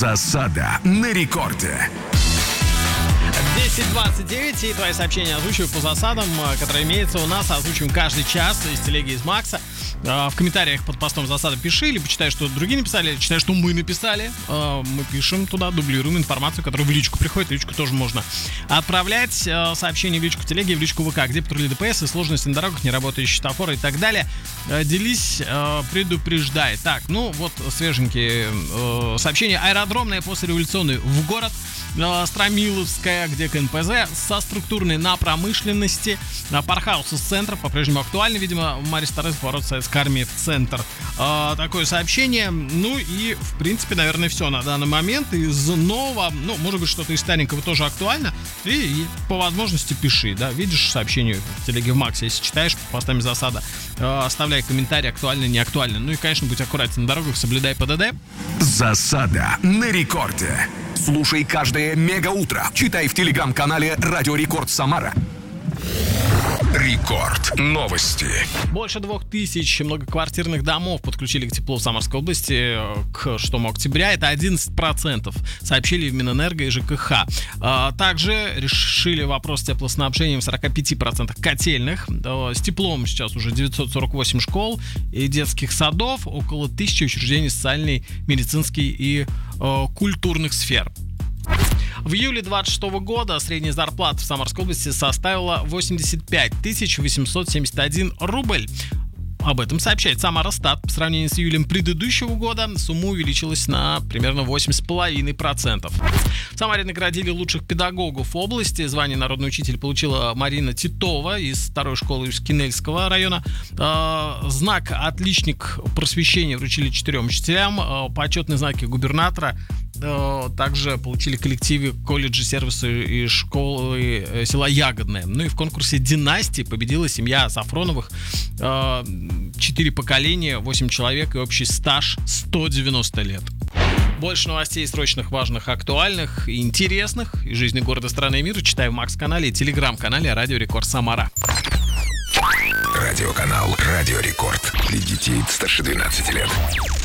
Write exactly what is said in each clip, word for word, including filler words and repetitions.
Засада на рекорде. десять двадцать девять, и твои сообщения озвучиваю по засадам, которые имеются у нас. Озвучиваем каждый час из телеги из Макса. В комментариях под постом засада пиши, либо читай, что другие написали, читай, что мы написали. Мы пишем туда, дублируем информацию, которая в личку приходит. В личку тоже можно отправлять сообщения в личку телеги, в личку ВК, где патрули ДПС и сложности на дорогах, неработающие светофоры и так далее. Делись, предупреждай. Так, ну вот свеженькие сообщения. Аэродромная послереволюционная в город. Стромиловская, где КНПЗ, со структурной на промышленности. Пархаус из центра по-прежнему актуально. Видимо, Марис Торрес, поворот советской армии в центр. А, такое сообщение. Ну и, в принципе, наверное, все на данный момент. Из нового, ну, может быть, что-то из старенького тоже актуально. И, и по возможности пиши, да. Видишь сообщение в телеге в Максе, если читаешь, постами засада. А, оставляй комментарий, актуально, не актуально. Ну и, конечно, будь аккуратен на дорогах, соблюдай ПДД. Засада на рекорде. Слушай каждое мегаутро. Читай в телеграм-канале Радио Рекорд Самара. Рекорд. Новости. Больше двух тысяч многоквартирных домов подключили к теплу в Самарской области к шестому октября. Это одиннадцать процентов, сообщили в Минэнерго и ЖКХ. Также решили вопрос с теплоснабжением в сорок пять процентов котельных. С теплом сейчас уже девятьсот сорок восемь школ и детских садов, около тысячи учреждений социальной, медицинской и э, культурных сфер. В июле двадцать шестого года средняя зарплата в Самарской области составила восемьдесят пять тысяч восемьсот семьдесят один рубль. Об этом сообщает Самаростат. По сравнению с июлем предыдущего года сумма увеличилась на примерно восемь целых пять десятых процента. В Самаре наградили лучших педагогов области. Звание народный учитель получила Марина Титова из второй школы Юскинельского района. Знак «Отличник просвещения» вручили четырем учителям. Почетные знаки губернатора также получили коллективы колледжа сервиса и школы села Ягодное. Ну и в конкурсе «Династии» победила семья Сафроновых. Четыре поколения, восемь человек и общий стаж сто девяносто лет. Больше новостей срочных, важных, актуальных и интересных из жизни города, страны и мира читай в Макс-канале и телеграм-канале Радио Рекорд Самара. Радиоканал Радио Рекорд. Для детей старше двенадцати лет.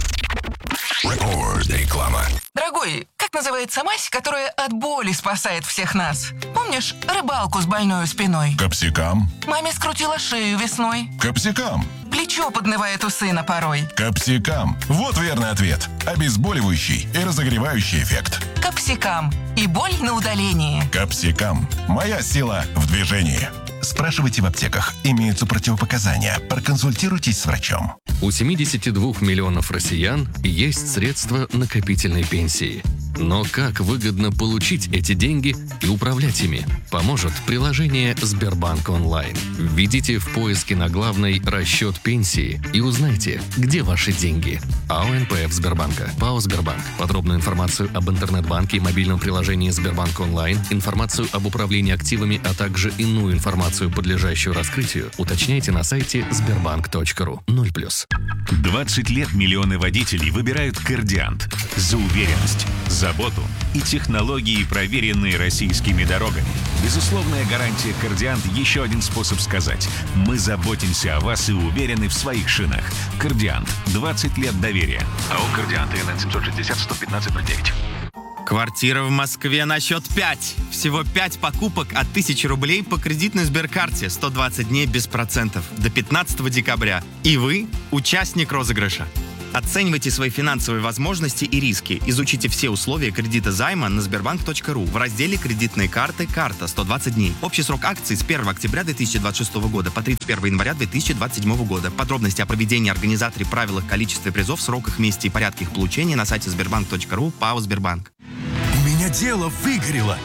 Рекорд. Реклама. Дорогой, как называется мазь, которая от боли спасает всех нас? Помнишь рыбалку с больной спиной? Капсикам. Маме скрутила шею весной. Капсикам. Плечо поднывает у сына порой. Капсикам. Вот верный ответ. Обезболивающий и разогревающий эффект. Капсикам. И боль на удалении. Капсикам. Моя сила в движении. Спрашивайте в аптеках. Имеются противопоказания. Проконсультируйтесь с врачом. У семидесяти двух миллионов россиян есть средства накопительной пенсии. Но как выгодно получить эти деньги и управлять ими, поможет приложение Сбербанк онлайн. Введите в поиске на главной «Расчет пенсии» и узнайте, где ваши деньги. АО эн пэ эф Сбербанка, ПАО Сбербанк. Подробную информацию об интернет-банке и мобильном приложении Сбербанк онлайн, информацию об управлении активами, а также иную информацию, подлежащую раскрытию, уточняйте на сайте сбербанк точка ру. ноль плюс. двадцать лет миллионы водителей выбирают «Кордиант» за уверенность, заботу и технологии, проверенные российскими дорогами. Безусловная гарантия «Кордиант» — еще один способ сказать: мы заботимся о вас и уверены в своих шинах. «Кордиант» — двадцать лет доверия. АО «Кордиант», эн эн семьсот шестьдесят сто пятнадцать ноль девять. Квартира в Москве на счет пять. Всего пять покупок от тысячи рублей по кредитной Сберкарте. сто двадцать дней без процентов. До пятнадцатого декабря. И вы участник розыгрыша. Оценивайте свои финансовые возможности и риски. Изучите все условия кредита займа на сбербанк точка ру в разделе «Кредитные карты. Карта. сто двадцать дней». Общий срок акций с первого октября две тысячи двадцать шестого года по тридцать первого января две тысячи двадцать седьмого года. Подробности о проведении, организаторе, правилах, количестве призов, сроках, месте и порядке их получения на сайте сбербанк точка ру. ПАО «Сбербанк». У меня дело выгорело.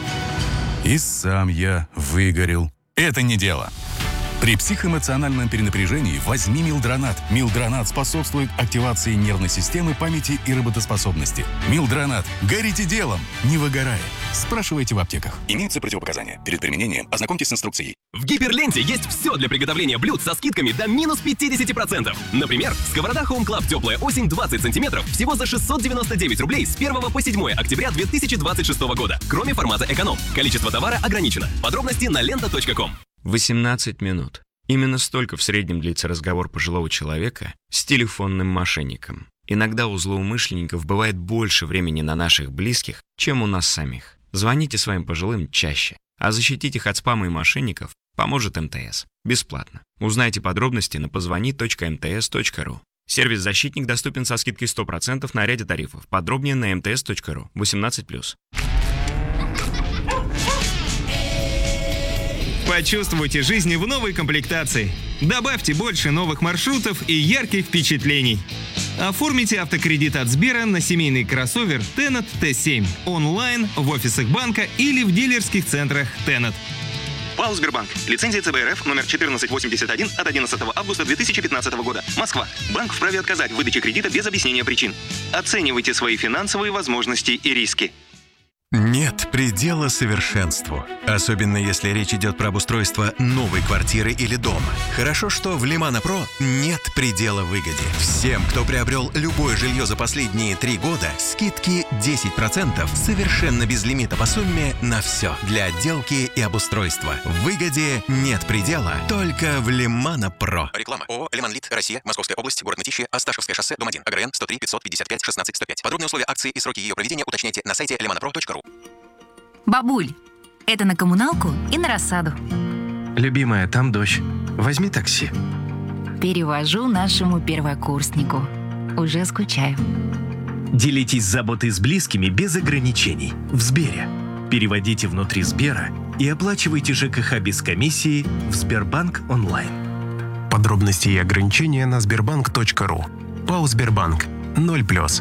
И сам я выгорел. Это не дело. При психоэмоциональном перенапряжении возьми Милдронат. Милдронат способствует активации нервной системы, памяти и работоспособности. Милдронат. Горите делом, не выгорая. Спрашивайте в аптеках. Имеются противопоказания. Перед применением ознакомьтесь с инструкцией. В Гиперленте есть все для приготовления блюд со скидками до минус пятьдесят процентов. Например, сковорода Home Club «Теплая осень» двадцать сантиметров всего за шестьсот девяносто девять рублей с первого по седьмое октября две тысячи двадцать шестого года. Кроме формата эконом. Количество товара ограничено. Подробности на лента точка ком. восемнадцать минут. Именно столько в среднем длится разговор пожилого человека с телефонным мошенником. Иногда у злоумышленников бывает больше времени на наших близких, чем у нас самих. Звоните своим пожилым чаще, а защитить их от спама и мошенников поможет эм тэ эс. Бесплатно. Узнайте подробности на позвони точка эм тэ эс точка ру. Сервис «Защитник» доступен со скидкой сто процентов на ряде тарифов. Подробнее на эм тэ эс точка ру. восемнадцать плюс. Почувствуйте жизнь в новой комплектации. Добавьте больше новых маршрутов и ярких впечатлений. Оформите автокредит от Сбера на семейный кроссовер Tennet тэ семь онлайн, в офисах банка или в дилерских центрах Tennet. ПАО «Сбербанк». Лицензия цэ бэ эр эф номер четырнадцать восемьдесят один от одиннадцатого августа две тысячи пятнадцатого года. Москва. Банк вправе отказать в выдаче кредита без объяснения причин. Оценивайте свои финансовые возможности и риски. Нет предела совершенству. Особенно если речь идет про обустройство новой квартиры или дома. Хорошо, что в Лимана Про нет предела выгоде. Всем, кто приобрел любое жилье за последние три года, скидки десять процентов совершенно без лимита по сумме на все. Для отделки и обустройства. В выгоде нет предела, только в Лимана Про. Реклама. ООО «Лиманлит. Россия. Московская область. Город Мытищи. Осташевское шоссе. Дом один. АГРН сто три пятьсот пятьдесят пять шестнадцать сто пять. Подробные условия акции и сроки ее проведения уточняйте на сайте лиманапро точка ру. Бабуль, это на коммуналку и на рассаду. Любимая, там дождь. Возьми такси. Перевожу нашему первокурснику. Уже скучаю. Делитесь заботой с близкими без ограничений. В Сбере. Переводите внутри Сбера и оплачивайте ЖКХ без комиссии в Сбербанк онлайн. Подробности и ограничения на сбербанк точка ру. ПАО «Сбербанк». ноль плюс.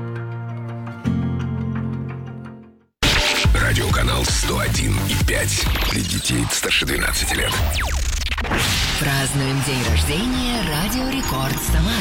Радиоканал сто один и пять для детей старше двенадцати лет. Празднуем день рождения Радио Рекорд Самара.